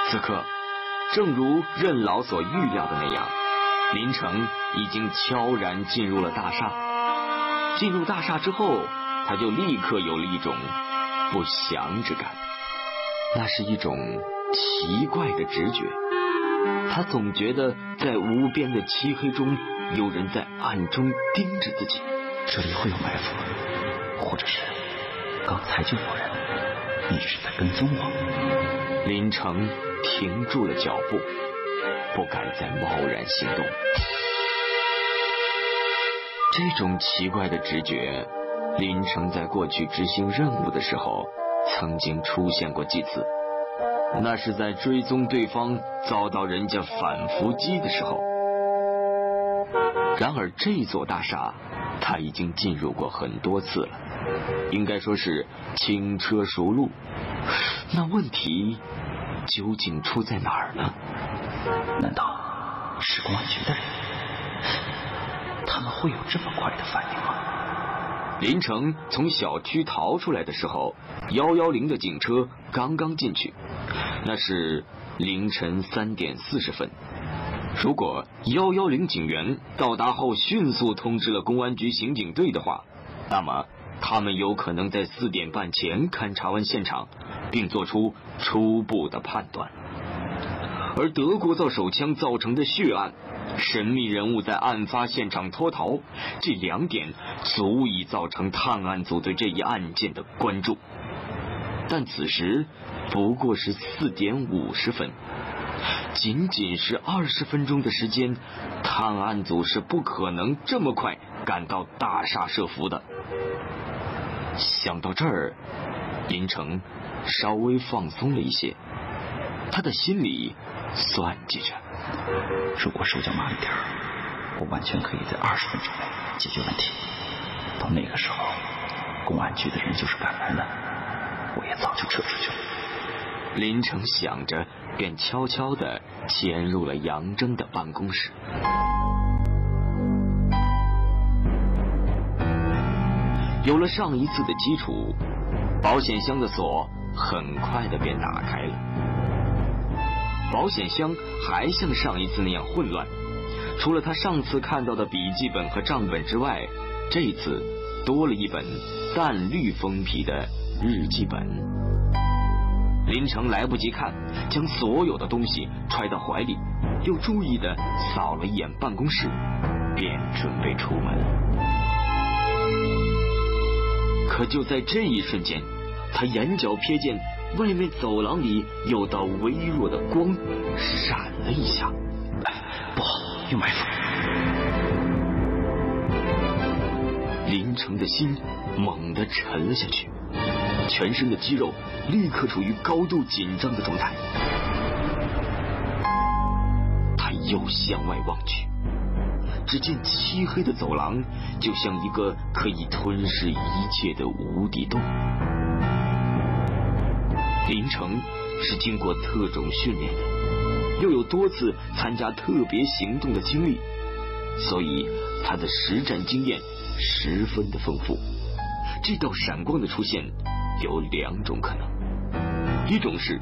此刻，正如任老所预料的那样，林成已经悄然进入了大厦。进入大厦之后，他就立刻有了一种不祥之感，那是一种奇怪的直觉。他总觉得在无边的漆黑中，有人在暗中盯着自己。 这里会有埋伏，或者是刚才就有人一直在跟踪我。 林成停住了脚步，不敢再贸然行动。这种奇怪的直觉，林成在过去执行任务的时候曾经出现过几次，那是在追踪对方遭到人家反伏击的时候。然而这座大厦他已经进入过很多次了，应该说是轻车熟路。那问题究竟出在哪儿呢？ 难道是公安局的人？他们会有这么快的反应吗？ 林成从小区逃出来的时候，110的警车刚刚进去，那是凌晨3点40分。如果110警员到达后迅速通知了公安局刑警队的话，那么他们有可能在4点半前勘察完现场，并做出初步的判断。而德国造手枪造成的血案，神秘人物在案发现场脱逃，这2点足以造成探案组对这一案件的关注。但此时不过是4点50分，仅仅是20分钟的时间，探案组是不可能这么快赶到大厦设伏的。想到这儿，林成稍微放松了一些，他的心里算计着， 如果手脚慢一点，我完全可以在20分钟内解决问题。到那个时候，公安局的人就是赶来了，我也早就撤出去了。 林成想着，便悄悄地潜入了杨征的办公室。有了上一次的基础，保险箱的锁很快的便打开了。保险箱还像上一次那样混乱，除了他上次看到的笔记本和账本之外，这一次多了一本淡绿封皮的日记本。林成来不及看，将所有的东西揣到怀里，又注意地扫了一眼办公室，便准备出门。可就在这一瞬间，他眼角瞥见外面走廊里有道微弱的光闪了一下。 不好，有埋伏！ 林成的心猛地沉了下去，全身的肌肉立刻处于高度紧张的状态。他又向外望去，只见漆黑的走廊就像一个可以吞噬一切的无底洞。林成是经过特种训练的，又有多次参加特别行动的经历，所以他的实战经验十分的丰富。这道闪光的出现有2种可能，一种是